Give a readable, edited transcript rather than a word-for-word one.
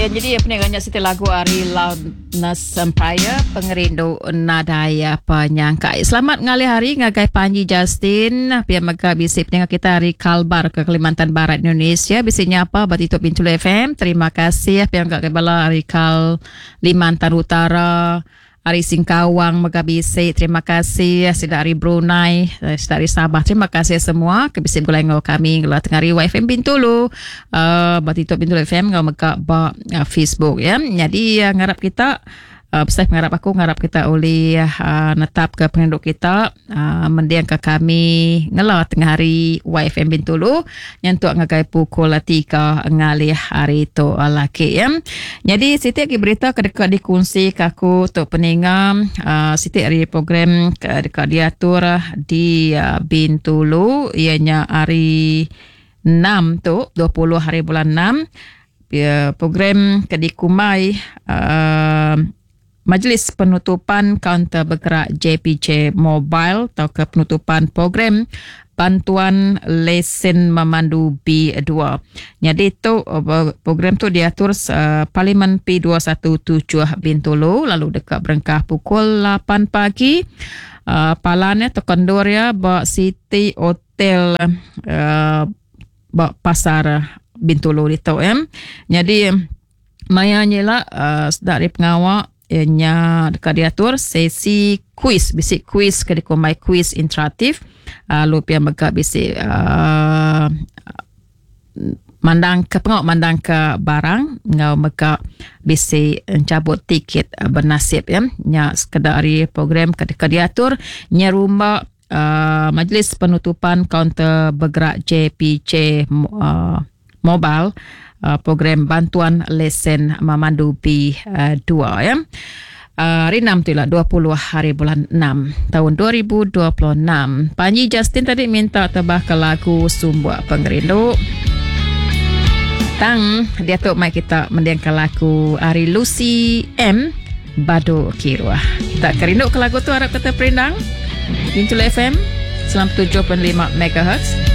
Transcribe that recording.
Ya, jadi pendengarnya setiap lagu Ari Loudness Empire pengerindu nadaya penyangka. Selamat ngali hari ngagai Panji Justin. Pia mega bisi pendengar kita Ari Kalbar ke Kalimantan Barat Indonesia. Bisinya apa? Batito Pintul FM. Terima kasih. Pia mega kebala Ari Kalimantan Utara. Ari Singkawang Megabisi, terima kasih. Dari Brunei, dari Sabah, terima kasih semua. Kebisi gulai kami gelar tengari YFM Bintulu, Batito Bintulu FM ngau mega Facebook ya. Jadi ngarap kita saya ngarap kita oleh netap ke penduduk kita mendiang ke kami ngelah tengah hari YFM Bintulu yang tu ngagai pukul 3 ngalih hari tu laki ya. Jadi setiap berita kedekat dikunci kaku untuk peningam setiap hari program kedekat diatur di Bintulu ianya hari 6 tu 20 hari bulan 6 program kedikumai Majlis Penutupan Kaunter Bergerak JPJ Mobile atau ke penutupan program bantuan lesen memandu B2. Jadi itu program tu diatur Parlimen P217 Bintulu lalu dekat Berengkah pukul 8 pagi. Palannya terkondur ya Bak City Hotel Bak Pasar Bintulu itu ya. Jadi mayanya lah dari pengawal nya dekat diatur sesi kuis, bisik kuis kedikumai kuis interaktif lupa mega bisik mandang ke pengawal mandang ke barang ngau mega bisik cabut tiket bernasib ya nya sekedar dari program kedekat diatur nya rumah Majlis Penutupan Kaunter Bergerak JPJ Mobile program bantuan lesen memandu B2 ya. Hari 6 tu lah 20 hari bulan 6 tahun 2026. Panji Justin tadi minta tebah ke lagu Sumbuak Pengerindu. Tang dia tu mai kita mendiang ke lagu Ari Lucy M Badu Kirwa. Kita kerindu ke lagu tu harap kata perindang. Pintul FM 97.5 MHz.